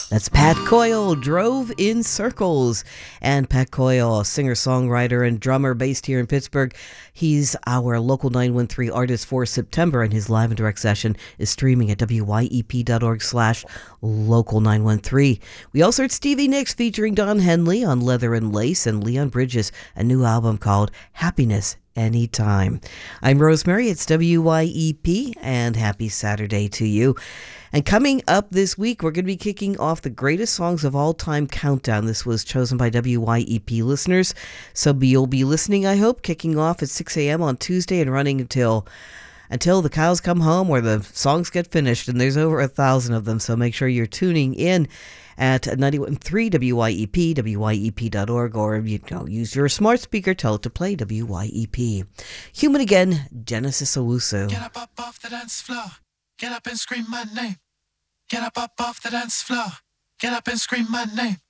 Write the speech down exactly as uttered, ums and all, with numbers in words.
That's Pat Coyle, Drove in Circles. And Pat Coyle, a singer-songwriter and drummer based here in Pittsburgh. He's our Local nine one three artist for September, and his live and direct session is streaming at W Y E P dot org slash local nine one three. We also heard Stevie Nicks featuring Don Henley on Leather and Lace, and Leon Bridges, a new album called Happiness Anytime. I'm Rosemary, it's W Y E P, and happy Saturday to you. And coming up this week, we're going to be kicking off the Greatest Songs of All Time Countdown. This was chosen by W Y E P listeners, so you'll be listening, I hope, kicking off at six a.m. on Tuesday and running until until the cows come home or the songs get finished, and there's over a thousand of them, so make sure you're tuning in at ninety-one point three W Y E P, W Y E P dot org, or you know, use your smart speaker, tell it to play W Y E P. Human again, Genesis Owusu. Get up, up off the dance floor. Get up and scream my name. Get up, up off the dance floor. Get up and scream my name.